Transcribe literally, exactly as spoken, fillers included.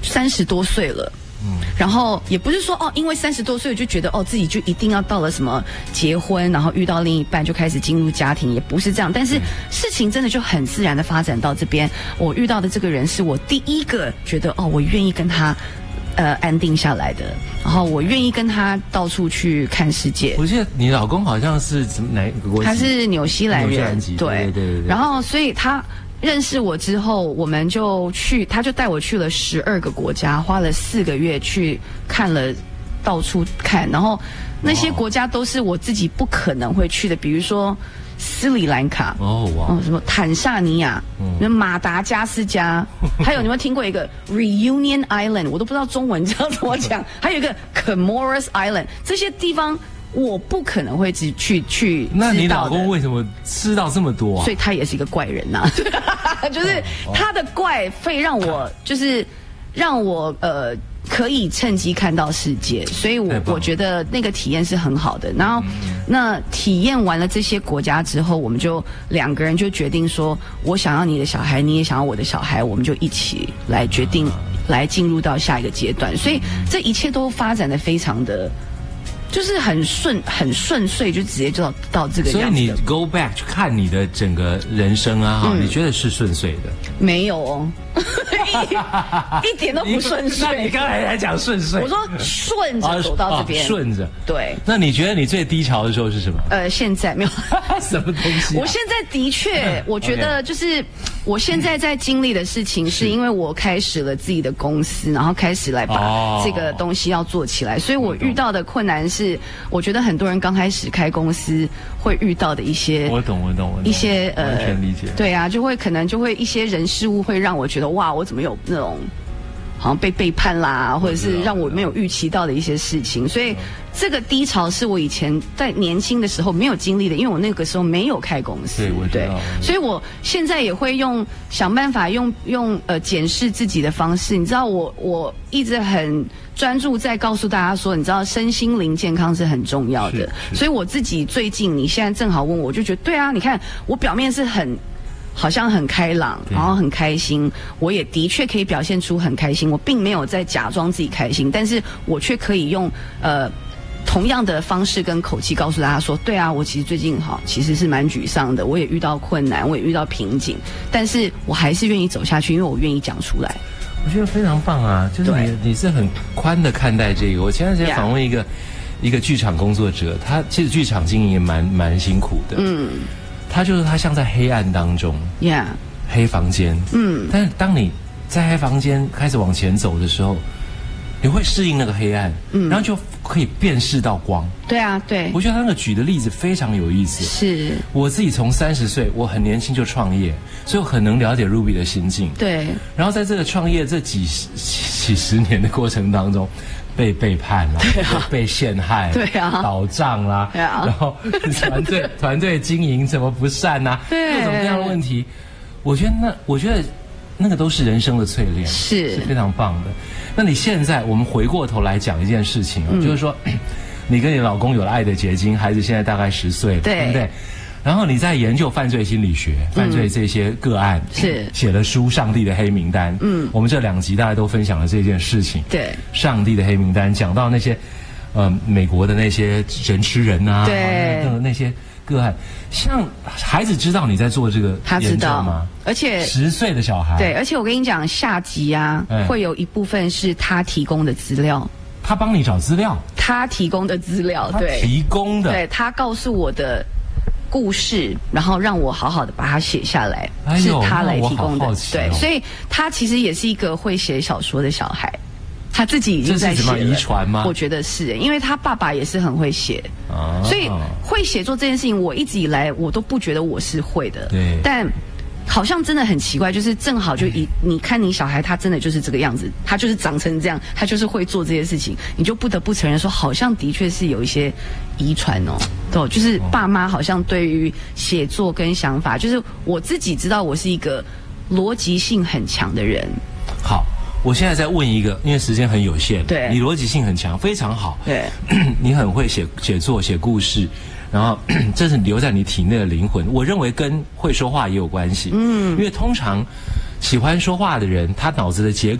三十多岁了。嗯，然后也不是说哦，因为三十多岁就觉得哦自己就一定要到了什么结婚，然后遇到另一半就开始进入家庭，也不是这样。但是事情真的就很自然的发展到这边，我遇到的这个人是我第一个觉得哦，我愿意跟他呃安定下来的，然后我愿意跟他到处去看世界。 我记得你老公好像是什么哪个国籍？ 他是纽西兰人， 纽西兰籍，对对对对。 然后所以他认识我之后，我们就去，他就带我去了十二个国家，花了四个月去看了，到处看，然后那些国家都是我自己不可能会去的，比如说斯里兰卡， 哦哇， 哦什么坦萨尼亚，嗯，马达加斯加，还有你们听过一个 Reunion Island， 我都不知道中文知道怎么讲，还有一个 Comoros Island， 这些地方。我不可能会只去去。 那你老公为什么吃到这么多啊？ 所以他也是一个怪人呐、啊，就是他的怪会让我就是让我呃可以趁机看到世界，所以我我觉得那个体验是很好的。然后、嗯、那体验完了这些国家之后，我们就两个人就决定说，我想要你的小孩，你也想要我的小孩，我们就一起来决定、啊、来进入到下一个阶段。所以这一切都发展的非常的。就是很顺很顺遂，就直接就到到这个样子。 所以你 go back 去看你的整个人生啊，哈、嗯，你觉得是顺遂的？ 没有哦，一, 一点都不顺遂。 那你刚才还讲顺遂， 我说顺着走到这边， 顺、哦、着。 对。 那你觉得你最低潮的时候是什么？ 呃，现在没有什么东西、啊。 我现在的确，我觉得就是我现在在经历的事情，是因为我开始了自己的公司，然后开始来把这个东西要做起来，所以我遇到的困难是。是我觉得很多人刚开始开公司会遇到的一些， 我懂我懂我懂， 一些呃， 完全理解。 对啊，就会可能就会一些人事物会让我觉得哇，我怎么有那种好像被背叛啦，或者是让我没有预期到的一些事情，所以这个低潮是我以前在年轻的时候没有经历的，因为我那个时候没有开公司， 对，我知道。 所以我现在也会用想办法用用呃检视自己的方式，你知道我我一直很专注在告诉大家说，你知道身心灵健康是很重要的，所以我自己最近你现在正好问我，我就觉得对啊，你看我表面是很。好像很开朗，然后很开心，我也的确可以表现出很开心，我并没有在假装自己开心，但是我却可以用呃同样的方式跟口气告诉大家说，对啊，我其实最近哈其实是蛮沮丧的，我也遇到困难，我也遇到瓶颈，但是我还是愿意走下去，因为我愿意讲出来。 我觉得非常棒啊，就是你你是很宽的看待这个。我前段时间访问一个、yeah. 一个剧场工作者，他其实剧场经营也蛮蛮辛苦的，嗯。他就是他像在黑暗当中 ，Yeah， 黑房间，嗯，但是当你在黑房间开始往前走的时候，你会适应那个黑暗，嗯，然后就可以辨识到光。 对啊，对， 我觉得他那个举的例子非常有意思。 是， 我自己从三十岁，我很年轻就创业，所以我很能了解 Ruby 的心境。 对，然后在这个创业这几十几十年的过程当中。被背叛啦、啊，被陷害， 对啊， 倒账啦， 对啊， 然后团队团队经营怎么不善呐、啊，各种各样的问题，我觉得那我觉得那个都是人生的淬炼， 是是非常棒的。那你现在我们回过头来讲一件事情啊，嗯、就是说，你跟你老公有了爱的结晶，孩子现在大概十岁了， 对， 对不对？然后你在研究犯罪心理学、犯罪这些个案， 嗯、是写了书《上帝的黑名单》。嗯，我们这两集大家都分享了这件事情。 对， 上帝的黑名单讲到那些，呃，美国的那些人吃人啊， 对， 那些个案，像孩子知道你在做这个他知道吗？ 而且十岁的小孩， 对，而且我跟你讲，下集啊，嗯、会有一部分是他提供的资料。 他帮你找资料？ 他提供的资料，对， 提供的， 对他告诉我的。故事，然后让我好好的把它写下来，哎、是他来提供的。 哦、 对，所以他其实也是一个会写小说的小孩，他自己已经在写了。 这是什么遗传吗？ 我觉得是，因为他爸爸也是很会写，啊、所以会写作这件事情，我一直以来我都不觉得我是会的。 对， 但。好像真的很奇怪，就是正好就一你看你小孩他真的就是这个样子，他就是长成这样，他就是会做这些事情，你就不得不承认说，好像的确是有一些遗传哦，对，就是爸妈好像对于写作跟想法，就是我自己知道我是一个逻辑性很强的人。 好，我现在在问一个，因为时间很有限， 对， 你逻辑性很强，非常好， 对， 你很会写写作写故事。然后这是留在你体内的灵魂，我认为跟会说话也有关系。嗯，因为通常喜欢说话的人，他脑子的结构。